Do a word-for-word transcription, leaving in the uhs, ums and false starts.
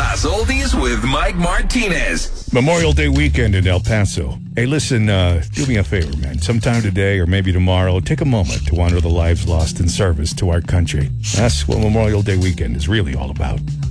Las Oldies with Mike Martinez. Memorial Day weekend in El Paso. Hey, listen, uh, do me a favor, man. Sometime today or maybe tomorrow, take a moment to honor the lives lost in service to our country. That's what Memorial Day weekend is really all about.